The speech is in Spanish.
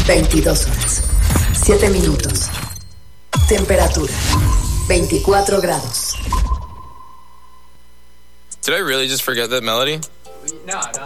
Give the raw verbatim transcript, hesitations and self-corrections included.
veintidós horas, siete minutos. Temperatura, veinticuatro grados. Did I really just forget that melody? No, no.